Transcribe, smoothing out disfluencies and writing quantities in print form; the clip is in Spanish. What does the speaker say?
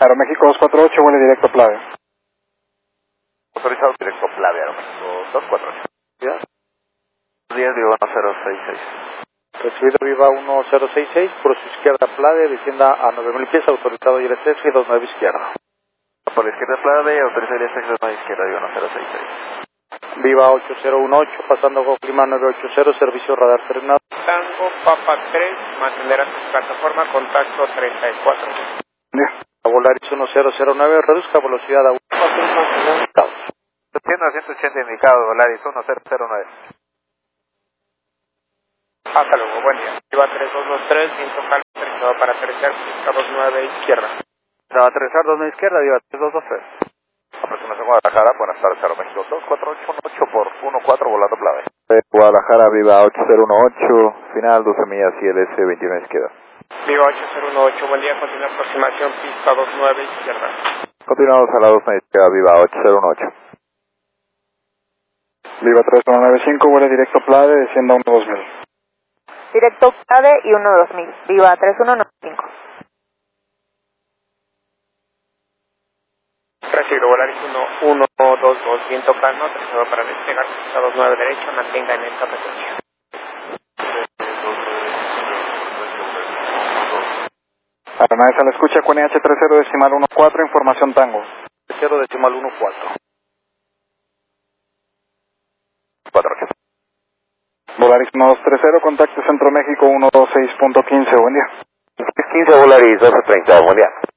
Aeroméxico 248, vuelo directo Plave. Autorizado directo Plave, Aeroméxico 248. ¿Ya? 10, digo 1066. Recibido Viva 1066, por su izquierda Plave, descienda a 9000 pies, autorizado ILS y 29 izquierda. Por la izquierda Plave, autorizado ILS 29 izquierda, digo 1066. Viva 8018, pasando con clima 980, servicio radar terminado. Tango Papa 3, mantener a su plataforma, contacto 34. A Volaris 1009, reduzca velocidad a 1. Desciendo a 180 indicado, Volaris 1009. Hasta luego, buen día. Viva 3223, viento calmo, autorizado para aterrizar, pista 29 izquierda. Para aterrizar 29 izquierda, Viva 3223. Aproximación Guadalajara, buenas tardes, Aeroméxico 24818 por 14, volando Plave. Guadalajara, Viva 8018, final 12 millas ILS 29 izquierda. Viva 8018, buen día, continúa aproximación, pista 29 izquierda. Continuamos a la 29 izquierda, Viva 8018. Viva 3195, vuelo directo Plave, descienda a 12000. Directo Plave y 12000. Viva 3195. Recibido Volaris 1122, viento calmo, autorizado para despegar, pista 29 derecha, mantenga en esta frecuencia. Aeronaves a la escucha, QNH 30.14, información Tango. 0.14. 48. Volaris 1230, contacto Centro México 126.15, buen día. 15 Volaris 1230, buen día.